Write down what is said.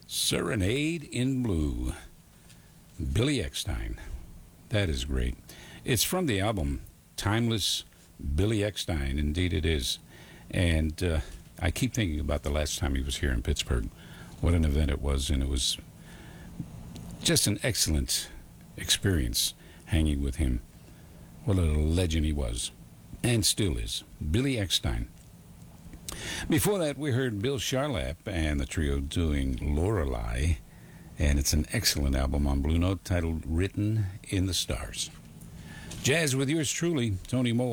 Serenade in Blue. Billy Eckstine. That is great. It's from the album Timeless Billy Eckstine. Indeed it is. And I keep thinking about the last time he was here in Pittsburgh. What an event it was, and it was just an excellent experience hanging with him. What a legend he was, and still is. Billy Eckstine. Before that, we heard Bill Charlap and the trio doing Lorelei, and it's an excellent album on Blue Note titled Written in the Stars. Jazz with yours truly, Tony Moe.